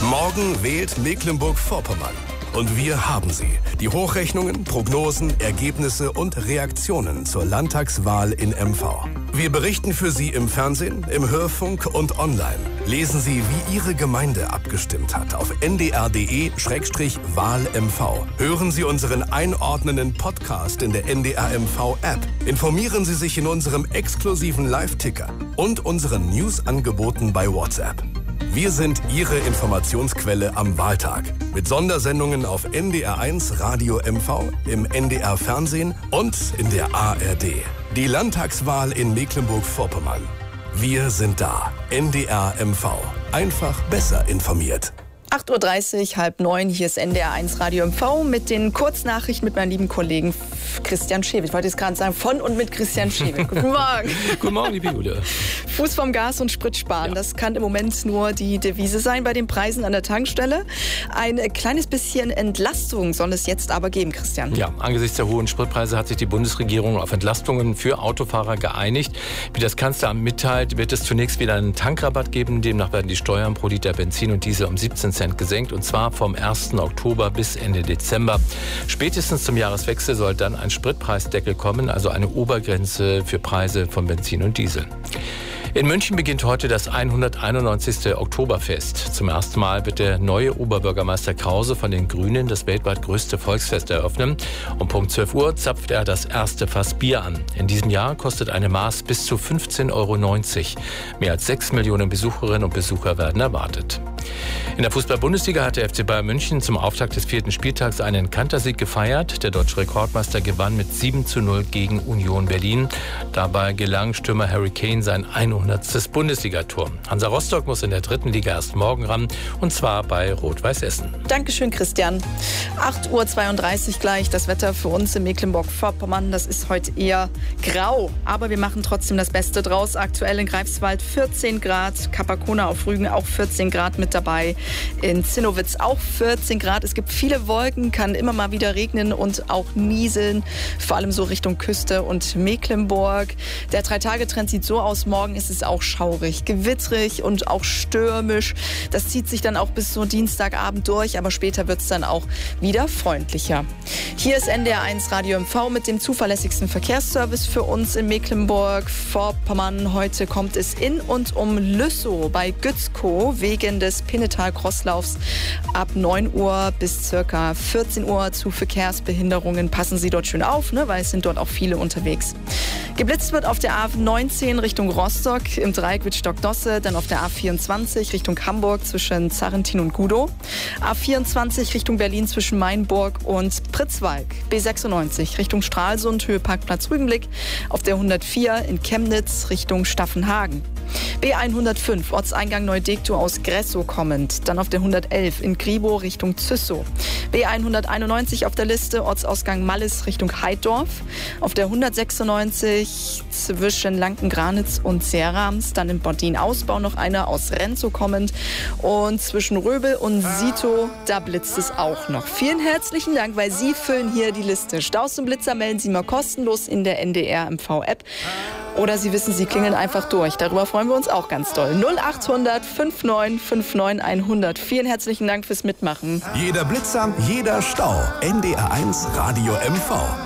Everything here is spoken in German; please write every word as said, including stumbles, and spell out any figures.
Morgen wählt Mecklenburg-Vorpommern. Und wir haben sie. Die Hochrechnungen, Prognosen, Ergebnisse und Reaktionen zur Landtagswahl in M V. Wir berichten für Sie im Fernsehen, im Hörfunk und online. Lesen Sie, wie Ihre Gemeinde abgestimmt hat auf n d r punkt d e slash wahl m v. Hören Sie unseren einordnenden Podcast in der N D R M V-App. Informieren Sie sich in unserem exklusiven Live-Ticker und unseren News-Angeboten bei WhatsApp. Wir sind Ihre Informationsquelle am Wahltag. Mit Sondersendungen auf N D R eins Radio M V, im N D R Fernsehen und in der A R D. Die Landtagswahl in Mecklenburg-Vorpommern. Wir sind da. N D R M V. Einfach besser informiert. acht Uhr dreißig, halb neun, hier ist N D R eins Radio M V mit den Kurznachrichten mit meinem lieben Kollegen Christian Schewit. Ich wollte jetzt gerade sagen, von und mit Christian Schewit. Guten Morgen. Guten Morgen, liebe Julia. Fuß vom Gas und Sprit sparen, ja. Das kann im Moment nur die Devise sein bei den Preisen an der Tankstelle. Ein kleines bisschen Entlastung soll es jetzt aber geben, Christian. Ja, angesichts der hohen Spritpreise hat sich die Bundesregierung auf Entlastungen für Autofahrer geeinigt. Wie das Kanzleramt mitteilt, wird es zunächst wieder einen Tankrabatt geben. Demnach werden die Steuern pro Liter Benzin und Diesel um siebzehn Cent gesenkt, und zwar vom ersten Oktober bis Ende Dezember. Spätestens zum Jahreswechsel soll dann ein Spritpreisdeckel kommen, also eine Obergrenze für Preise von Benzin und Diesel. In München beginnt heute das hunderteinundneunzigste Oktoberfest. Zum ersten Mal wird der neue Oberbürgermeister Krause von den Grünen das weltweit größte Volksfest eröffnen. Um Punkt zwölf Uhr zapft er das erste Fass Bier an. In diesem Jahr kostet eine Maß bis zu fünfzehn Euro neunzig. Mehr als sechs Millionen Besucherinnen und Besucher werden erwartet. In der Fußball-Bundesliga hat der F C Bayern München zum Auftakt des vierten Spieltags einen Kantersieg gefeiert. Der deutsche Rekordmeister gewann mit sieben zu null gegen Union Berlin. Dabei gelang Stürmer Harry Kane sein hundertstes Bundesligator. Hansa Rostock muss in der dritten Liga erst morgen ran, und zwar bei Rot-Weiß Essen. Dankeschön, Christian. acht Uhr zweiunddreißig gleich. Das Wetter für uns in Mecklenburg-Vorpommern, das ist heute eher grau. Aber wir machen trotzdem das Beste draus. Aktuell in Greifswald vierzehn Grad, Kapakona auf Rügen auch vierzehn Grad mit dabei. In Zinnowitz auch vierzehn Grad. Es gibt viele Wolken, kann immer mal wieder regnen und auch nieseln. Vor allem so Richtung Küste und Mecklenburg. Der Drei-Tage-Trend sieht so aus. Morgen ist es auch schaurig, gewittrig und auch stürmisch. Das zieht sich dann auch bis so Dienstagabend durch, aber später wird es dann auch wieder freundlicher. Hier ist N D R eins Radio M V mit dem zuverlässigsten Verkehrsservice für uns in Mecklenburg-Vorpommern. Heute kommt es in und um Lüssow bei Gützkow wegen des Pinnetal-Crosslaufs ab neun Uhr bis circa vierzehn Uhr zu Verkehrsbehinderungen. Passen Sie dort schön auf, ne, weil es sind dort auch viele unterwegs. Geblitzt wird auf der A neunzehn Richtung Rostock im Dreieck Wittstock-Dosse, dann auf der A vierundzwanzig Richtung Hamburg zwischen Zarrentin und Gudow, A vierundzwanzig Richtung Berlin zwischen Mainburg und Pritzwalk, B sechsundneunzig Richtung Stralsund, Höheparkplatz Rügenblick, auf der hundertvier in Chemnitz Richtung Staffenhagen. B hundertfünf, Ortseingang Neudektow aus Gressow kommend. Dann auf der hundertelf in Gribow Richtung Züssow. B hunderteinundneunzig auf der Liste, Ortsausgang Mallis Richtung Heiddorf. Auf der hundertsechsundneunzig zwischen Lankengranitz und Serams. Dann im Bordin-Ausbau noch einer aus Renzow kommend. Und zwischen Röbel und Sito, da blitzt es auch noch. Vielen herzlichen Dank, weil Sie füllen hier die Liste. Staus und Blitzer melden Sie mal kostenlos in der N D R M V-App. Oder Sie wissen, Sie klingeln einfach durch. Darüber freuen wir uns auch ganz doll. null achthundert neunundfünfzig neunundfünfzig hundert. Vielen herzlichen Dank fürs Mitmachen. Jeder Blitzer, jeder Stau. N D R eins Radio M V.